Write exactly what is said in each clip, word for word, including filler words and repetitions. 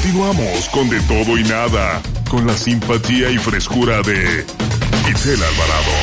Continuamos con De Todo y Nada, con la simpatía y frescura de Itzel Alvarado.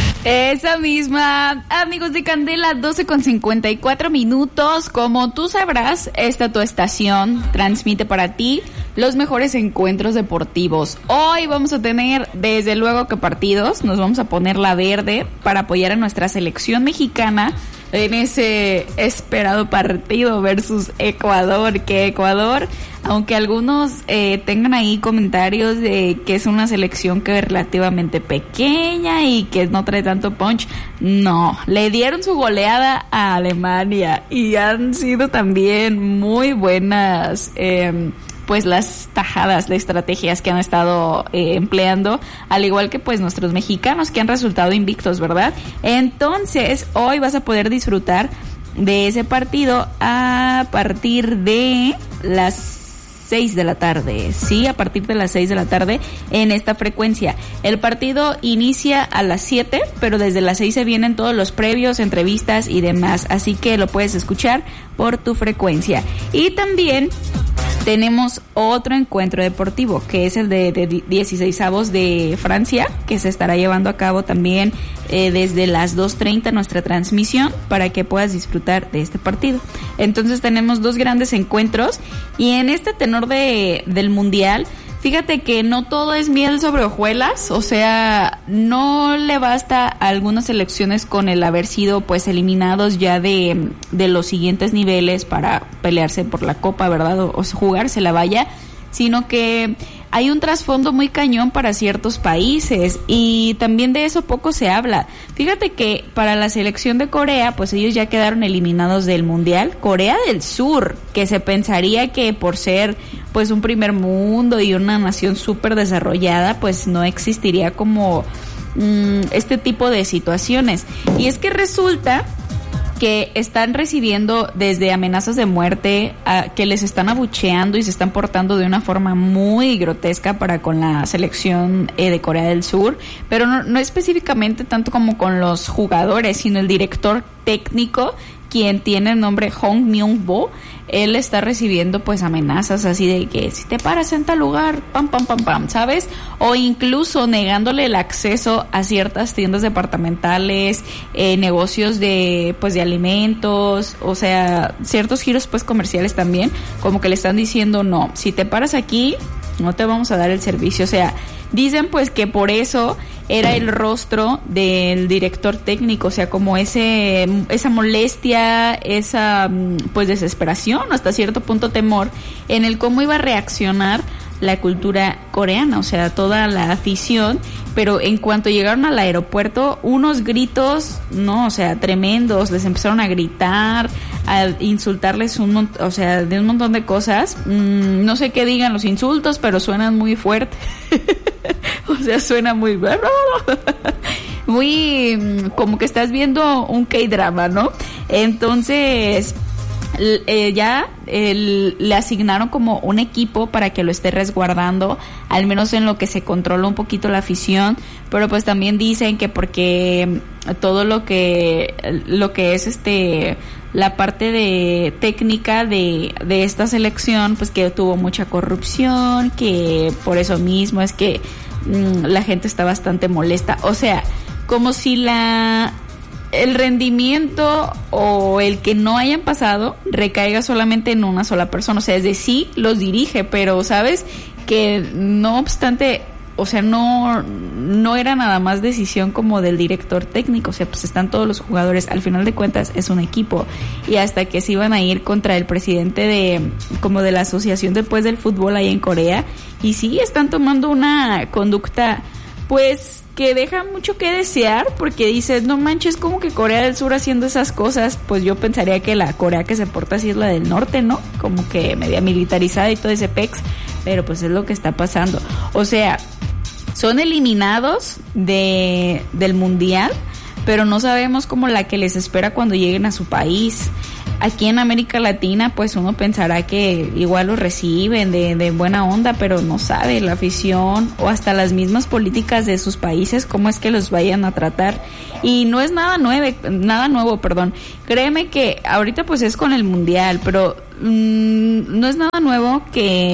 Esa misma, amigos de Candela, doce con cincuenta y cuatro minutos. Como tú sabrás, esta tu estación transmite para ti los mejores encuentros deportivos. Hoy vamos a tener, desde luego que partidos, nos vamos a poner la verde para apoyar a nuestra selección mexicana en ese esperado partido versus Ecuador, que Ecuador, aunque algunos eh, tengan ahí comentarios de que es una selección que es relativamente pequeña y que no trae tanto punch, no, le dieron su goleada a Alemania y han sido también muy buenas eh, pues las tajadas de estrategias que han estado eh, empleando, al igual que pues nuestros mexicanos que han resultado invictos, ¿verdad? Entonces, hoy vas a poder disfrutar de ese partido a partir de las seis de la tarde, sí, a partir de las seis de la tarde en esta frecuencia. El partido inicia a las siete, pero desde las seis se vienen todos los previos, entrevistas y demás, así que lo puedes escuchar por tu frecuencia. Y también tenemos otro encuentro deportivo, que es el de, de dieciseisavos de Francia, que se estará llevando a cabo también eh, desde las dos treinta nuestra transmisión, para que puedas disfrutar de este partido. Entonces tenemos dos grandes encuentros, y en este tenor de del Mundial, fíjate que no todo es miel sobre hojuelas, o sea, no le basta a algunas selecciones con el haber sido pues eliminados ya de, de los siguientes niveles para pelearse por la copa, ¿verdad? O, o jugarse la valla, sino que hay un trasfondo muy cañón para ciertos países y también de eso poco se habla. Fíjate que para la selección de Corea, pues ellos ya quedaron eliminados del Mundial. Corea del Sur, que se pensaría que por ser pues un primer mundo y una nación súper desarrollada, pues no existiría como mmm, este tipo de situaciones. Y es que resulta que están recibiendo desde amenazas de muerte, a, que les están abucheando y se están portando de una forma muy grotesca para con la selección eh, de Corea del Sur, pero no, no específicamente tanto como con los jugadores, sino el director técnico, quien tiene el nombre Hong Myung-bo. Él está recibiendo pues amenazas así de que si te paras en tal lugar, pam, pam, pam, pam, ¿sabes? O incluso negándole el acceso a ciertas tiendas departamentales, eh, negocios de pues de alimentos, o sea, ciertos giros pues comerciales también, como que le están diciendo no, si te paras aquí, no te vamos a dar el servicio. O sea, dicen pues que por eso era el rostro del director técnico, o sea, como ese esa molestia, esa pues desesperación, hasta cierto punto temor, en el cómo iba a reaccionar la cultura coreana, o sea, toda la afición. Pero en cuanto llegaron al aeropuerto, unos gritos, no, o sea, tremendos, les empezaron a gritar, a insultarles un montón, o sea, de un montón de cosas. Mm, no sé qué digan los insultos, pero suenan muy fuerte. O sea, suena muy muy como que estás viendo un K-drama, ¿no? Entonces Eh, ya el, le asignaron como un equipo para que lo esté resguardando, al menos en lo que se controla un poquito la afición, pero pues también dicen que porque todo lo que lo que es este la parte de técnica de, de esta selección, pues que tuvo mucha corrupción, que por eso mismo es que mmm, la gente está bastante molesta, o sea, como si la el rendimiento o el que no hayan pasado recaiga solamente en una sola persona. O sea, es decir, sí los dirige, pero sabes que no obstante, o sea, no no era nada más decisión como del director técnico, o sea, pues están todos los jugadores, al final de cuentas es un equipo, y hasta que se iban a ir contra el presidente de como de la asociación después del fútbol ahí en Corea, y sí están tomando una conducta pues que deja mucho que desear, porque dices, no manches, como que Corea del Sur haciendo esas cosas, pues yo pensaría que la Corea que se porta así es la del norte, ¿no? Como que media militarizada y todo ese pex, pero pues es lo que está pasando. O sea, son eliminados de del Mundial, pero no sabemos cómo la que les espera cuando lleguen a su país. Aquí en América Latina, pues uno pensará que igual los reciben de, de buena onda, pero no sabe la afición o hasta las mismas políticas de sus países cómo es que los vayan a tratar. Y no es nada nuevo, nada nuevo, perdón. Créeme que ahorita pues es con el Mundial, pero mmm, no es nada nuevo que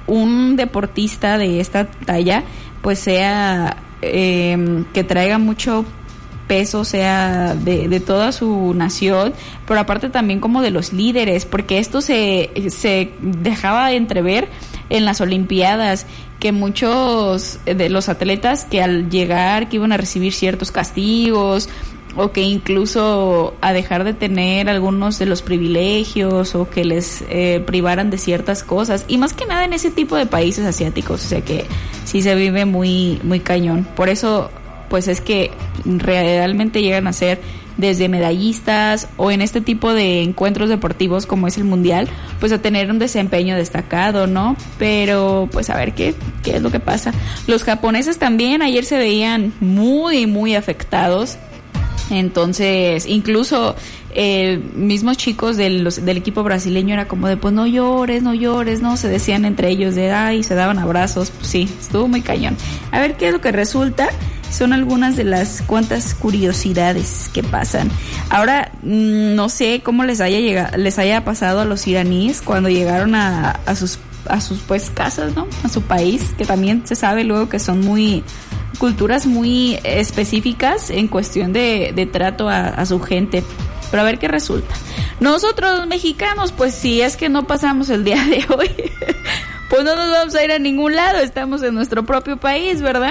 un deportista de esta talla pues sea eh, que traiga mucho peso, sea de, de toda su nación, pero aparte también como de los líderes, porque esto se, se dejaba entrever en las Olimpiadas, que muchos de los atletas que al llegar que iban a recibir ciertos castigos o que incluso a dejar de tener algunos de los privilegios o que les eh, privaran de ciertas cosas, y más que nada en ese tipo de países asiáticos, o sea que sí se vive muy muy cañón. Por eso pues es que realmente llegan a ser desde medallistas o en este tipo de encuentros deportivos como es el mundial, pues a tener un desempeño destacado, ¿no? Pero pues a ver qué, qué es lo que pasa. Los japoneses también ayer se veían muy, muy afectados. Entonces, incluso eh, mismos chicos del, los, del equipo brasileño era como de, pues no llores, no llores, ¿no? Se decían entre ellos de, ay, se daban abrazos. Pues sí, estuvo muy cañón. A ver qué es lo que resulta. Son algunas de las cuantas curiosidades que pasan. Ahora, no sé cómo les haya llegado, les haya pasado a los iraníes cuando llegaron a, a sus a sus pues casas, ¿no? A su país, que también se sabe luego que son muy culturas muy específicas en cuestión de, de trato a, a su gente. Pero a ver qué resulta. Nosotros los mexicanos, pues si es que no pasamos el día de hoy, pues no nos vamos a ir a ningún lado, estamos en nuestro propio país, ¿verdad?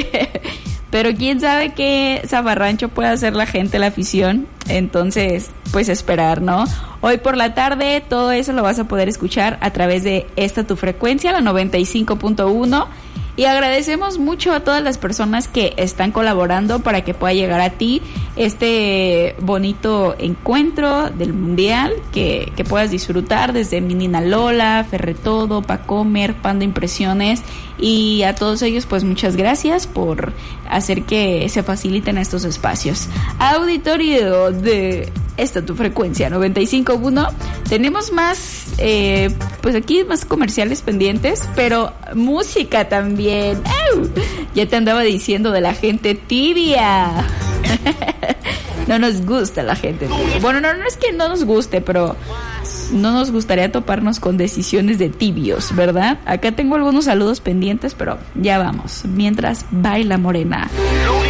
Pero quién sabe qué zafarrancho puede hacer la gente, la afición. Entonces, pues esperar, ¿no? Hoy por la tarde todo eso lo vas a poder escuchar a través de esta tu frecuencia, la noventa y cinco punto uno. Y agradecemos mucho a todas las personas que están colaborando para que pueda llegar a ti este bonito encuentro del Mundial, que, que puedas disfrutar desde Menina Lola, Ferretodo, Pacomer, Panda Impresiones, y a todos ellos pues muchas gracias por hacer que se faciliten estos espacios. Auditorio de esta tu frecuencia noventa y cinco punto uno, tenemos más eh, pues aquí más comerciales pendientes, pero música también. ¡Ew! Ya te andaba diciendo de la gente tibia. No nos gusta la gente tibia. Bueno, no, no es que no nos guste, pero no nos gustaría toparnos con decisiones de tibios, ¿verdad? Acá tengo algunos saludos pendientes, pero ya vamos. Mientras baila Morena.